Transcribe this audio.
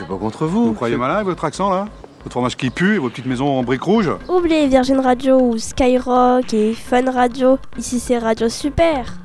suis pas contre vous. Vous croyez malin avec votre accent là? Votre fromage qui pue et vos petites maisons en briques rouges? Oubliez Virgin Radio ou Skyrock et Fun Radio. Ici c'est Radio Super.